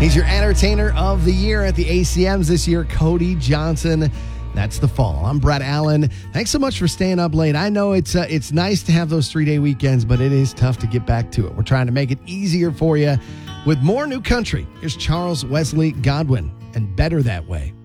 He's your entertainer of the year at the ACMs this year, Cody Johnson. That's the fall. I'm Brett Allen. Thanks so much for staying up late. I know it's nice to have those 3-day weekends, but it is tough to get back to it. We're trying to make it easier for you with more new country. Here's Charles Wesley Godwin and Better That Way.